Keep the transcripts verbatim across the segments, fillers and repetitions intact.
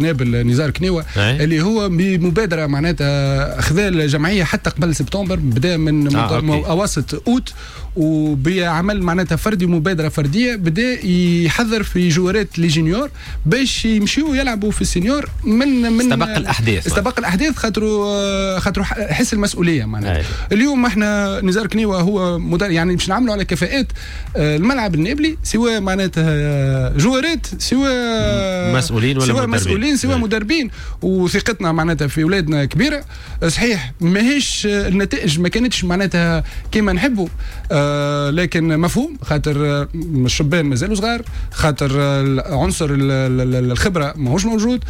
نابل نزار كنيوة اللي هو بمبادرة معناتها أخذ الجمعية حتى قبل سبتمبر، بدأ من آه أواسط أوت وبيعمل معناتها فردي مبادرة فردية، بدأ يحذر في جوارات لي جونيور باش يمشيوا يلعبوا في السينيور من من استباق الأحداث استباق الأحداث خاطروا خاطروا حس المسؤولية معناتها. أيه. اليوم احنا نزار كنيوة هو مدرب، يعني باش نعملوا على كفاءات الملعب النابلي، سواء معناتها جوارات سواء مسؤولين ولا سواء مدربين. مسؤولين سواء أيه. مدربين، وثقتنا معناتها في اولادنا كبيره. صحيح ماهيش النتائج ما كانتش معناتها كما نحبوا، آه لكن مفهوم خاطر الشبان مازالوا صغار، خاطر عنصر الخبره ماهوش موجود،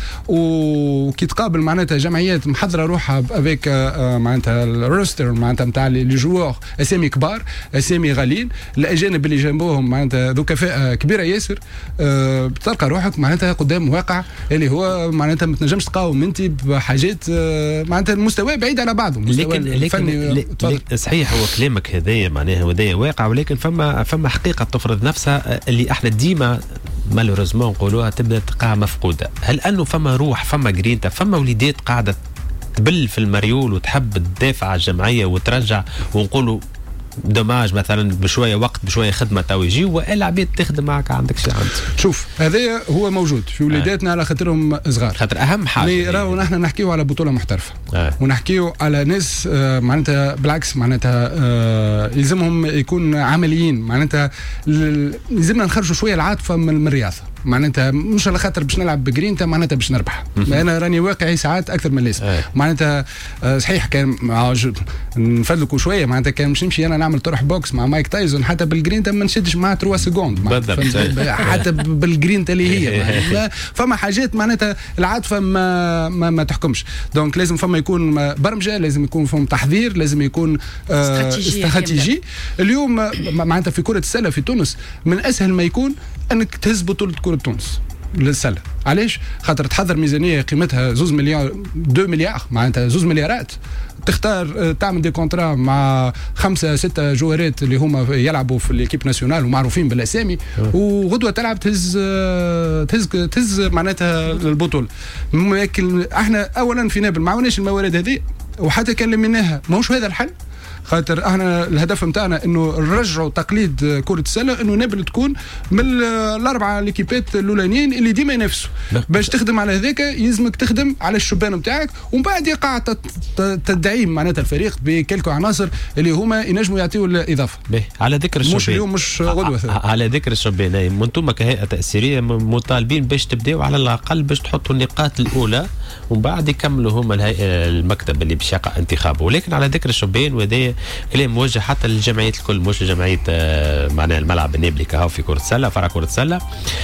وكي تقابل معناتها جمعيات محضره روحها افيك آه معناتها الروستر معناتها نتاع لي جوور اسامي كبار اسامي غاليين، الاجانب اللي جنبوهم معناتها ذو كفاءه كبيره ياسر، آه بتلقى روحك معناتها قدام واقع اللي هو معناتها ما تنجمش تقاوم انت بحاجات آه معناتها المستوى بعيد على بعضه. لكن لكن صحيح هو كلامك هذايا معناها هذايا واقع، ولكن فما فما حقيقه تفرض نفسها اللي احنا ديما مالوريزمون نقولوها تبدا تقع مفقوده. هل انه فما روح فما جرينتا فما وليدات قاعده تبل في المريول وتحب تدافع على الجمعيه وترجع، ونقولوا دوماج مثلا بشويه وقت بشويه خدمه تو يجي والا عبيد تخدم معك عندك شيء عندك. شوف هذا هو موجود في وليداتنا آه. على خاطرهم صغار، خاطر اهم حاجه راهو نحن نحكيو على بطوله محترفه آه. ونحكيو على ناس آه معناتها بالعكس معناتها آه يلزمهم يكون عمليين، معناتها لازمنا نخرجوا شويه العاطفه من الرياضه، معناتها مش على خاطر باش نلعب بجرينتا معناتها باش نربح. انا راني واقعي ساعات اكثر من اللازم آه. معناتها آه صحيح كان نفدلكوا شويه، معناتها كان مش نمشي انا نعمل طرح بوكس مع مايك تايسون حتى بالجرينتا ما نشدش معاه ثلاثة سكوند حتى بالجرينتا اللي هي فما حاجات معناتها العاطفه ما ما, ما تحكمش. دونك لازم فما يكون برمجه، لازم يكون فما تحضير، لازم يكون آه استراتيجي. اليوم معناتها في كره السله في تونس من اسهل ما يكون انك تهز بطوله كره تونس للسله. علاش؟ خاطر تحضر ميزانيه قيمتها زوز مليار دو مليار معناتها زوز مليارات، تختار تعمل دي كونترا مع خمسه سته جوارات اللي هما يلعبوا في ليكيب ناسيونال ومعروفين بالاسامي، وغدوه تلعب تهز تهز تهز معناتها البطوله. لكن احنا اولا في نابل ما عاوناش الموارد هذه، وحتى كان لمناها ماهوش هذا الحل، خاطر احنا الهدف نتاعنا انه نرجعوا تقليد كره السله، انه نابل تكون من الاربعه ليكيبات الاولانيين اللي ديما ينافسوا. باش تخدم على هذاك يلزمك تخدم على الشبان نتاعك، ومن بعد يقع تدعيم معناتها الفريق بكلكو عناصر اللي هما ينجموا يعطيوا الاضافه. على ذكر الشبان، مش اليوم مش غدوه. على ذكر الشبان، انتم كهيئه تاثيريه مطالبين باش تبداوا على الاقل باش تحطوا النقاط الاولى ومن بعد يكملوا هما المكتب اللي باش يقع انتخابه. ولكن على ذكر الشبان، وهذا كلام موجه حتى للجمعيات الكل، مش لجمعيه معناها الملعب النابلي كهو في كره السله فرع كره السله،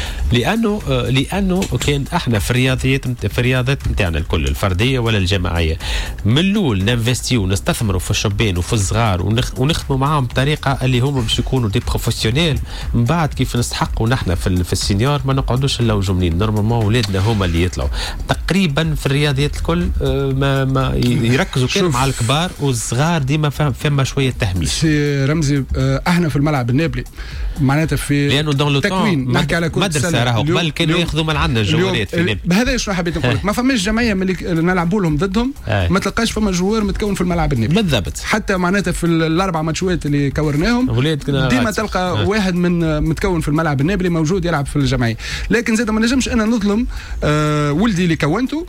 لانه لانه كان احنا في الرياضيات في الرياضات نتاعنا الكل الفرديه ولا الجماعيه من الاول ننفستيو ونستثمروا في الشبان وفي الصغار ونخ ونخدموا معاهم بطريقه اللي هم باش يكونوا دي بروفيسيونيل. من بعد كيف نستحقوا نحن في, في السينيور ما نقعدوش الا وجملين، نورمالمون اولادنا هما اللي يطلعوا تقريبا في الرياضيات الكل ما ما يركزوا كانوا مع الكبار والصغار ديما فما شويه تهميش. سي رمزي احنا في الملعب النابلي معناتها في لانه دون لو تكوين نحكي على كره السله راهو قبل كانوا ياخذوا من عندنا الجوارات في نابلي. بهذا ايش حبيت نقول لك، ما فماش جمعيه ملي نلعبوا لهم ضدهم ما تلقاش فما جوار متكون في الملعب النابلي بالضبط. حتى معناتها في الاربع ماتشات اللي كورناهم ديما تلقى آه. واحد من متكون في الملعب النابلي موجود يلعب في الجمعيه. لكن زاد ما نجمش انا نظلم آه ولدي اللي كونته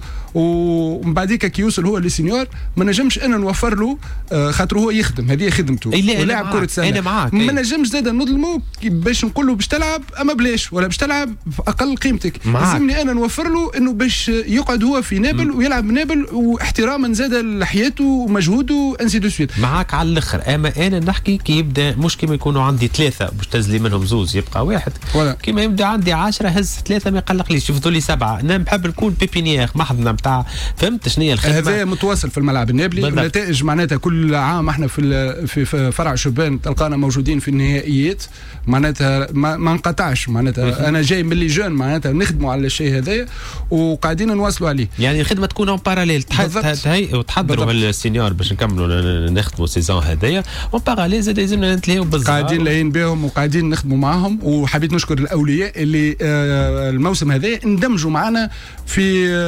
ومن بعديك كي يوصل هو للسينيور ما نجمش انا نوفر له آه خاطر هو يخدم هذه خدمته ولاعب كره سله. ما نجمش زاد نظلمه باش نقول له باش تلعب اما بلاش ولا باش تلعب اقل قيمتك. لازمني انا نوفر له انه باش يقعد هو في نابل ويلعب نابل واحتراما زاد لحياته ومجهوده انسي دو سويت. معاك على الاخر. اما انا نحكي كي يبدا مش كيما يكونوا عندي ثلاثه باش تزلي منهم زوز يبقى واحد كيما يبدا عندي عشرة هز ثلاثه ما يقلقليش شفتوا لي سبعه. انا نحب نكون بيبينيير محضنا نتاع فهمت شنو هي الخدمه. هذا متواصل في الملعب النابلي. النتائج معناتها كل عام احنا في في فرع شبان تلقانا موجودين في النهائيات معناتها ما, ما انقطعش معناتها. انا جاي من لي جون معناتها نخدموا على الشيء هذايا وقاعدين نواصلوا عليه. يعني الخدمه تكون اون باراليل وتحضروا السينيور باش نكملوا نخدموا السيزون هذايا اون باراليل زاد لازمنا نتلاقوا بالصغار قاعدين لاين بهم وقاعدين نخدموا معهم. وحبيت نشكر الاولياء اللي الموسم هذا اندمجوا معنا في